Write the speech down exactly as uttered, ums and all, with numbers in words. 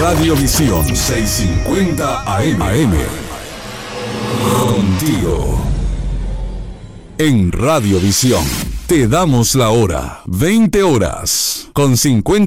Radiovisión seiscientos cincuenta A M. A M. Contigo. En Radiovisión te damos la hora. veinte horas con cincuenta